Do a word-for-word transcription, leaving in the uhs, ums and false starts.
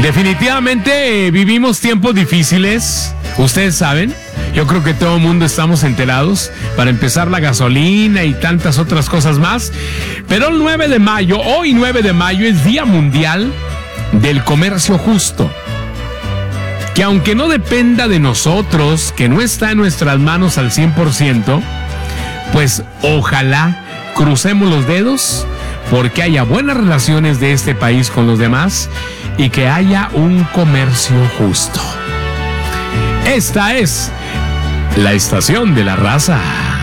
Definitivamente eh, vivimos tiempos difíciles, ustedes saben. Yo creo que todo el mundo estamos enterados. Para empezar, la gasolina y tantas otras cosas más. Pero el nueve de mayo, hoy nueve de mayo, es Día Mundial del Comercio Justo. Que aunque no dependa de nosotros, que no está en nuestras manos al cien por ciento, pues ojalá crucemos los dedos porque haya buenas relaciones de este país con los demás y que haya un comercio justo. Esta es la Estación de la Raza.